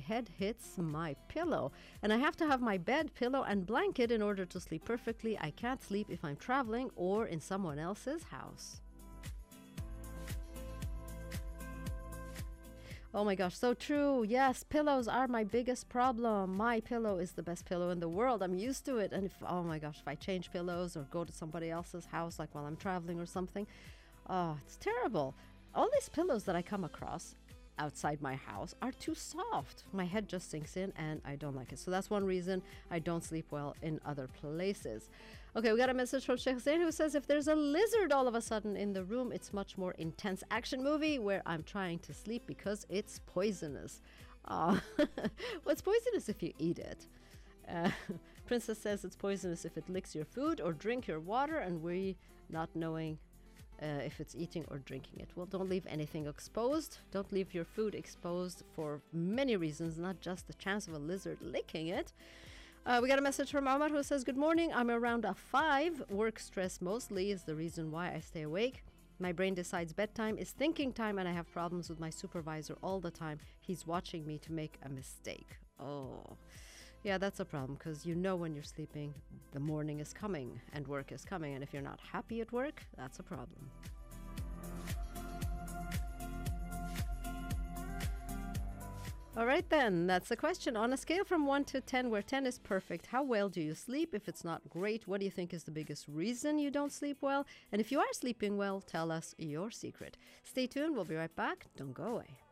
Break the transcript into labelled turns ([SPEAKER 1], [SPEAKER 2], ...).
[SPEAKER 1] head hits my pillow. And I have to have my bed, pillow, and blanket in order to sleep perfectly. I can't sleep if I'm traveling or in someone else's house. Oh my gosh, so true. Yes, pillows are my biggest problem. My pillow is the best pillow in the world. I'm used to it. And if I change pillows or go to somebody else's house, like while I'm traveling or something, oh, it's terrible. All these pillows that I come across outside my house are too soft. My head just sinks in and I don't like it. So that's one reason I don't sleep well in other places. Okay, we got a message from Sheikh Zain who says, if there's a lizard all of a sudden in the room, it's much more intense action movie where I'm trying to sleep because it's poisonous. Well, it's poisonous if you eat it. Princess says it's poisonous if it licks your food or drink your water, and we not knowing if it's eating or drinking it. Well, don't leave anything exposed. Don't leave your food exposed for many reasons, not just the chance of a lizard licking it. We got a message from Omar who says, good morning. I'm around a 5. Work stress mostly is the reason why I stay awake. My brain decides bedtime is thinking time, and I have problems with my supervisor all the time. He's watching me to make a mistake. Oh, yeah, that's a problem, because you know when you're sleeping, the morning is coming and work is coming. And if you're not happy at work, that's a problem. All right, then, that's the question. On a scale from 1 to 10, where 10 is perfect, how well do you sleep? If it's not great, what do you think is the biggest reason you don't sleep well? And if you are sleeping well, tell us your secret. Stay tuned. We'll be right back. Don't go away.